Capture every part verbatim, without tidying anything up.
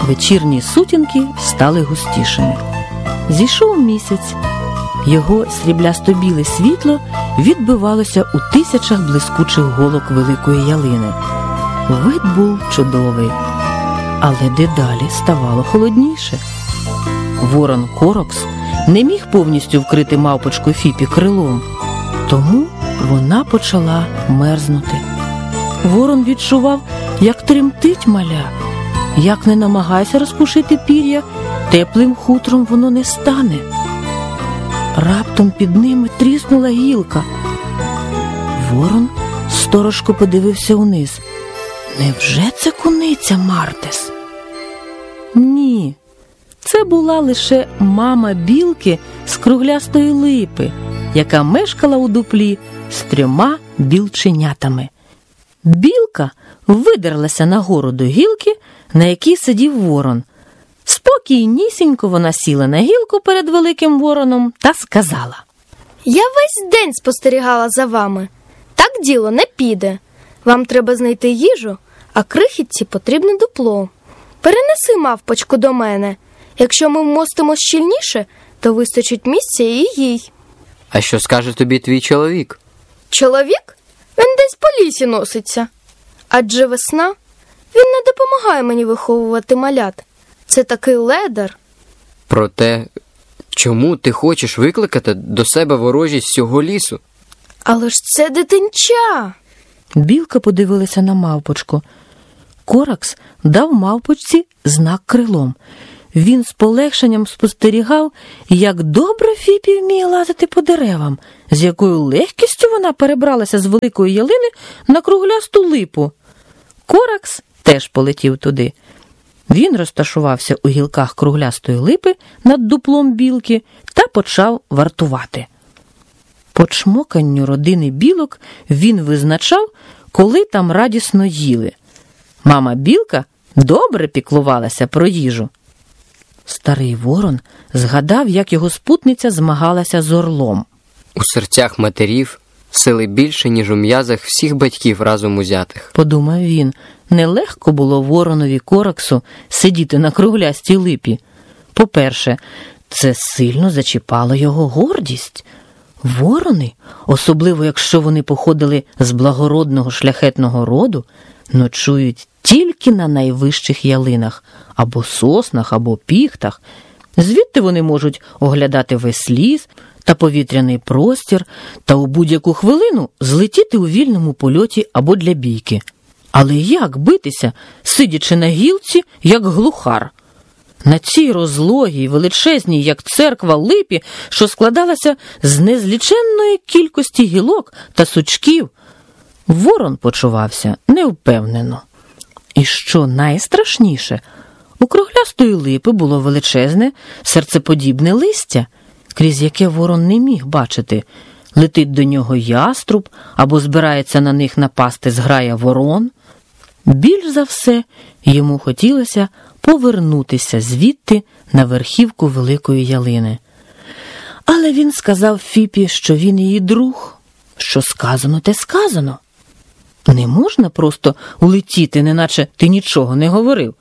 вечірні сутінки стали густішими. Зійшов місяць. Його сріблясто-біле світло відбивалося у тисячах блискучих голок великої ялини. Вид був чудовий, але дедалі ставало холодніше. Ворон Коракс не міг повністю вкрити мавпочку Фіпі крилом, тому вона почала мерзнути. Ворон відчував, як тремтить маля. Як не намагайся розпушити пір'я, теплим хутром воно не стане. Раптом під ними тріснула гілка. Ворон сторожко подивився униз. Невже це куниця Мартес? Ні, це була лише мама білки з круглястої липи, яка мешкала у дуплі з трьома білченятами. Білка видерлася нагору до гілки, на якій сидів ворон. Спокійнісінько вона сіла на гілку перед великим вороном та сказала: «Я весь день спостерігала за вами. Так діло не піде. Вам треба знайти їжу, а крихітці потрібне дупло. Перенеси мавпочку до мене. Якщо ми вмостимо щільніше, то вистачить місця і їй». А що скаже тобі твій чоловік? Чоловік? Він десь по лісі носиться. Адже весна. Він не допомагає мені виховувати малят. Це такий ледар. Проте, чому ти хочеш викликати до себе ворожість всього лісу? Але ж це дитинча. Білка подивилася на мавпочку. Коракс дав мавпочці знак крилом. Він з полегшенням спостерігав, як добре Фіпі вміє лазити по деревам, з якою легкістю вона перебралася з великої ялини на круглясту липу. Коракс теж полетів туди. Він розташувався у гілках круглястої липи над дуплом білки та почав вартувати. По чмоканню родини білок він визначав, коли там радісно їли. Мама білка добре піклувалася про їжу. Старий ворон згадав, як його спутниця змагалася з орлом. У серцях матерів сили більше, ніж у м'язах всіх батьків разом узятих. Подумав він, нелегко було воронові Кораксу сидіти на круглястій липі. По-перше, це сильно зачіпало його гордість. Ворони, особливо якщо вони походили з благородного шляхетного роду, ночують тільки на найвищих ялинах, або соснах, або піхтах. Звідти вони можуть оглядати весь ліс та повітряний простір та у будь-яку хвилину злетіти у вільному польоті або для бійки. Але як битися, сидячи на гілці, як глухар? На цій розлогій, величезній, як церква, липі, що складалася з незліченної кількості гілок та сучків, ворон почувався невпевнено. І що найстрашніше, у круглястої липи було величезне, серцеподібне листя, крізь яке ворон не міг бачити, летить до нього яструб або збирається на них напасти зграя ворон. Більш за все йому хотілося повернутися звідти на верхівку великої ялини. Але він сказав Фіпі, що він її друг, що сказано, те сказано. Не можна просто улетіти, неначе ти нічого не говорив.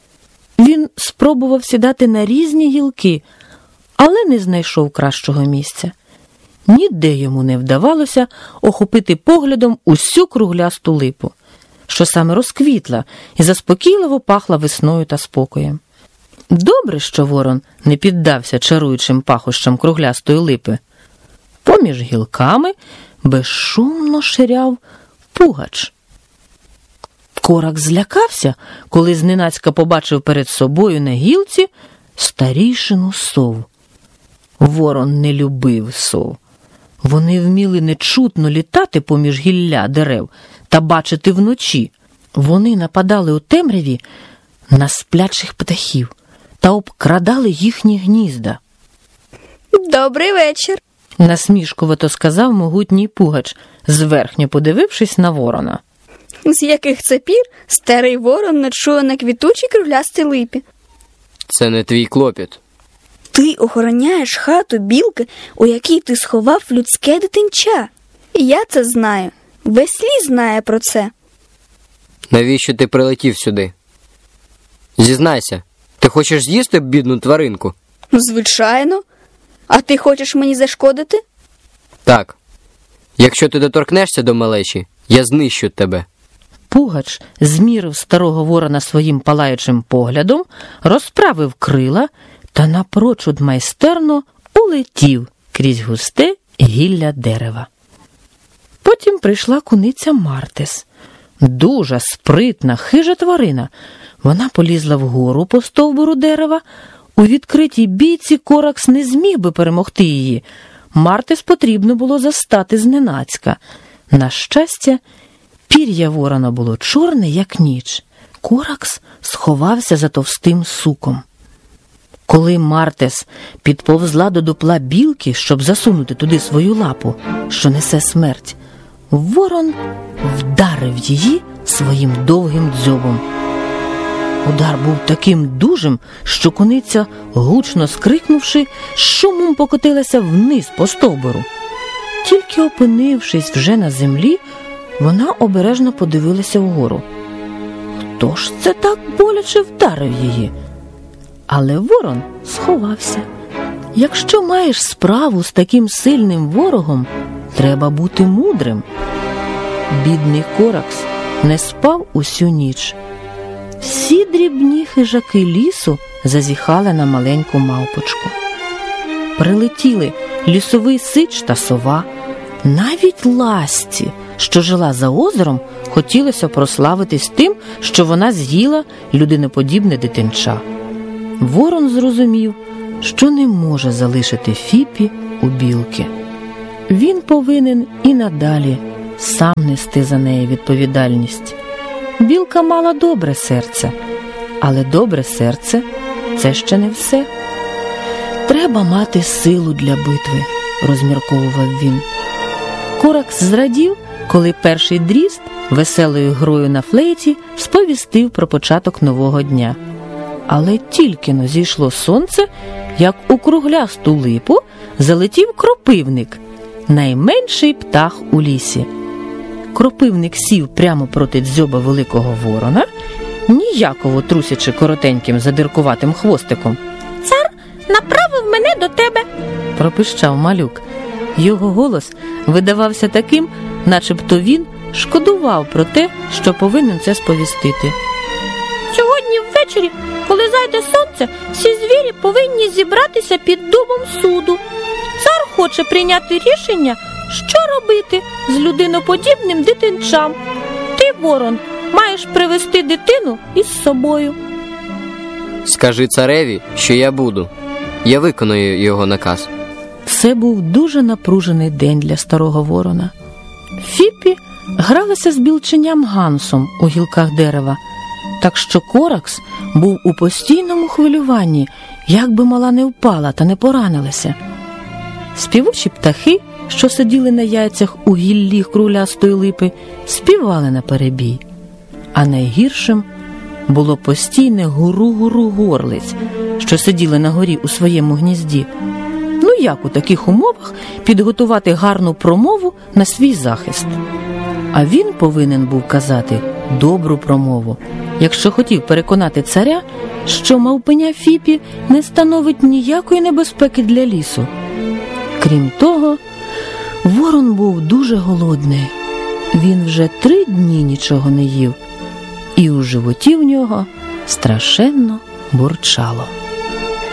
Він спробував сідати на різні гілки, але не знайшов кращого місця. Ніде йому не вдавалося охопити поглядом усю круглясту липу, що саме розквітла і заспокійливо пахла весною та спокоєм. Добре, що ворон не піддався чаруючим пахощам круглястої липи. Поміж гілками безшумно ширяв пугач. Коракс злякався, коли зненацька побачив перед собою на гілці старійшину сов. Ворон не любив сов. Вони вміли нечутно літати поміж гілля дерев та бачити вночі. Вони нападали у темряві на сплячих птахів та обкрадали їхні гнізда. «Добрий вечір», – насмішкувато сказав могутній пугач, зверхньо подивившись на ворона. «З яких це пір старий ворон ночує на квітучій круглястій липі?» «Це не твій клопіт». «Ти охороняєш хату білки, у якій ти сховав людське дитинча. Я це знаю. Весь ліс знає про це». «Навіщо ти прилетів сюди? Зізнайся, Ти хочеш з'їсти бідну тваринку? Ну, звичайно. А ти хочеш мені зашкодити? Так. Якщо ти доторкнешся до малечі, я знищу тебе. Пугач змірив старого ворона своїм палаючим поглядом, розправив крила та напрочуд майстерно улетів крізь густе гілля дерева. Потім прийшла куниця Мартес. Дуже спритна, хижа тварина. Вона полізла вгору по стовбуру дерева. У відкритій бійці Коракс не зміг би перемогти її. Мартес потрібно було застати зненацька. На щастя, пір'я ворона було чорне, як ніч. Коракс сховався за товстим суком. Коли Мартес підповзла до дупла білки, щоб засунути туди свою лапу, що несе смерть, ворон вдарив її своїм довгим дзьобом. Удар був таким дужим, що куниця, гучно скрикнувши, з шумом покотилася вниз по стовбуру. Тільки опинившись вже на землі, вона обережно подивилася вгору. Хто ж це так боляче вдарив її? Але ворон сховався. Якщо маєш справу з таким сильним ворогом, треба бути мудрим. Бідний Коракс не спав усю ніч. Всі дрібні хижаки лісу зазіхали на маленьку мавпочку. Прилетіли лісовий сич та сова. Навіть ласці, що жила за озером, хотілося прославитись тим, що вона з'їла людиноподібне дитинча. Ворон зрозумів, що не може залишити Фіпі у білки. Він повинен і надалі сам нести за неї відповідальність. Білка мала добре серце, але добре серце – це ще не все. Треба мати силу для битви, розмірковував він. Коракс зрадів, коли перший дрізд веселою грою на флейті сповістив про початок нового дня. Але тільки-но зійшло сонце, як у круглясту липу залетів кропивник, найменший птах у лісі. Кропивник сів прямо проти дзьоба великого ворона, ніяково трусячи коротеньким задиркуватим хвостиком. «Цар направив мене до тебе», – пропищав малюк. Його голос видавався таким, начебто він шкодував про те, що повинен це сповістити. «Сьогодні ввечері, коли зайде сонце, всі звірі повинні зібратися під дубом суду. Цар хоче прийняти рішення, що робити з людиноподібним дитинчам. Ти, ворон, маєш привезти дитину із собою». Скажи цареві, що я буду. Я виконую його наказ. Це був дуже напружений день для старого ворона. Фіпі гралася з білченям Гансом у гілках дерева, так що Коракс був у постійному хвилюванні, як би мала не впала та не поранилася. Співучі птахи, що сиділи на яйцях у гіллі круглястої липи, співали наперебій. А найгіршим було постійне гуру-гуру горлиць, що сиділи на горі у своєму гнізді. Ну як у таких умовах підготувати гарну промову на свій захист? А він повинен був казати добру промову, якщо хотів переконати царя, що мавпеня Фіпі не становить ніякої небезпеки для лісу. Крім того, ворон був дуже голодний. Він вже три дні нічого не їв, і у животі в нього страшенно бурчало.